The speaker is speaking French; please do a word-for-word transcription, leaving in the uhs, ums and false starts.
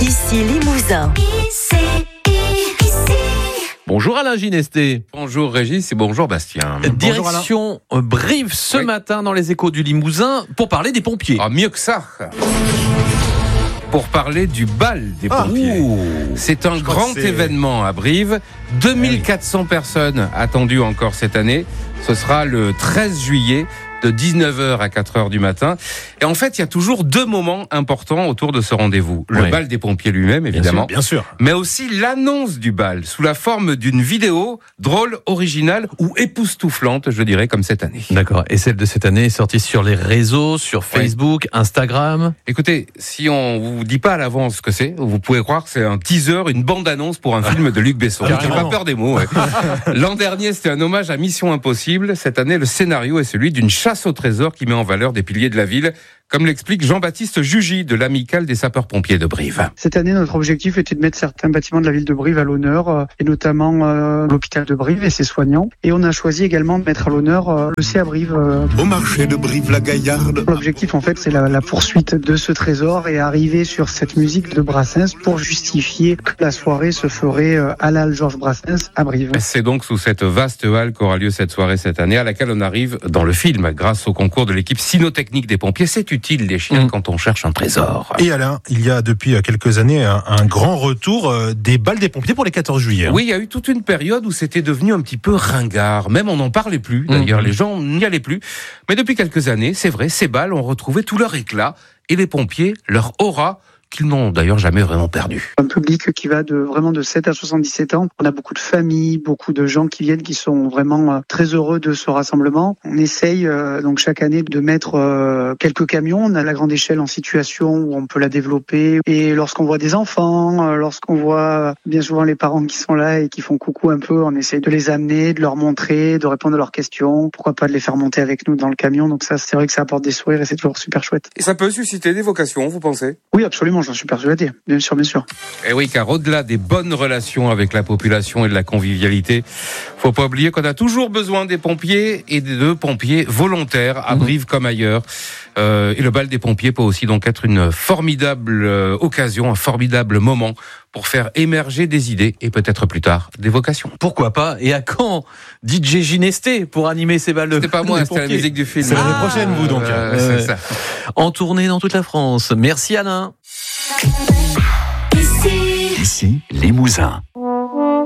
Ici Limousin. Ici, ici. Bonjour Alain Ginesté. Bonjour Régis et bonjour Bastien. Direction bonjour Brive ce oui. matin dans les Échos du Limousin pour parler des pompiers. Ah, mieux que ça. Pour parler du bal des pompiers. Ah, c'est un grand c'est... événement à Brive. deux mille quatre cents oui. personnes attendues encore cette année. Ce sera le treize juillet de dix-neuf heures à quatre heures du matin. Et en fait, il y a toujours deux moments importants autour de ce rendez-vous. Le oui. bal des pompiers lui-même, évidemment. Bien sûr, bien sûr. Mais aussi l'annonce du bal, sous la forme d'une vidéo drôle, originale ou époustouflante, je dirais, comme cette année. D'accord. Et celle de cette année est sortie sur les réseaux, sur Facebook, oui. Instagram. Écoutez, si on vous dit pas à l'avance ce que c'est, vous pouvez croire que c'est un teaser, une bande-annonce pour un film de Luc Besson. J'ai pas peur des mots. Ouais. L'an dernier, c'était un hommage à Mission Impossible. Cette année, le scénario est celui d'une chasse au trésor qui met en valeur des piliers de la ville, comme l'explique Jean-Baptiste Jugy de l'Amicale des sapeurs-pompiers de Brive. Cette année, notre objectif était de mettre certains bâtiments de la ville de Brive à l'honneur, euh, et notamment euh, l'hôpital de Brive et ses soignants. Et on a choisi également de mettre à l'honneur euh, le C A Brive. Euh, Au marché de Brive-la-Gaillarde. L'objectif, en fait, c'est la, la poursuite de ce trésor et arriver sur cette musique de Brassens pour justifier que la soirée se ferait euh, à la halle Georges Brassens à Brive. C'est donc sous cette vaste halle qu'aura lieu cette soirée cette année, à laquelle on arrive dans le film, grâce au concours de l'équipe cynotechnique des pompiers. C'est utile, les chiens, mmh. quand on cherche un trésor. Et Alain, il y a depuis quelques années un, un grand retour des balles des pompiers pour les quatorze juillet. Oui, il y a eu toute une période où c'était devenu un petit peu ringard. Même on n'en parlait plus. D'ailleurs, mmh. les gens n'y allaient plus. Mais depuis quelques années, c'est vrai, ces balles ont retrouvé tout leur éclat. Et les pompiers, leur aura, qu'ils n'ont d'ailleurs jamais vraiment perdu. Un public qui va de vraiment de sept à soixante-dix-sept ans. On a beaucoup de familles, beaucoup de gens qui viennent, qui sont vraiment très heureux de ce rassemblement. On essaye euh, donc chaque année de mettre euh, quelques camions. On a la grande échelle en situation où on peut la développer. Et lorsqu'on voit des enfants, euh, lorsqu'on voit bien souvent les parents qui sont là et qui font coucou un peu, on essaye de les amener, de leur montrer, de répondre à leurs questions. Pourquoi pas de les faire monter avec nous dans le camion. Donc ça, c'est vrai que ça apporte des sourires et c'est toujours super chouette. Et ça peut susciter des vocations, vous pensez ? Oui, absolument. J'en suis persuadé, bien sûr, bien sûr. Et oui, car au-delà des bonnes relations avec la population et de la convivialité, faut pas oublier qu'on a toujours besoin des pompiers et de pompiers volontaires à Brive mmh. comme ailleurs. Euh, et le bal des pompiers peut aussi donc être une formidable euh, occasion, un formidable moment pour faire émerger des idées et peut-être plus tard des vocations. Pourquoi pas ? Et à quand D J Ginesté pour animer ces balles de C'était pas moi, c'était la musique du film. C'est l'année ah, prochaine, vous donc. Euh, euh, c'est ça. En tournée dans toute la France. Merci Alain. Ici, Ici Limousin.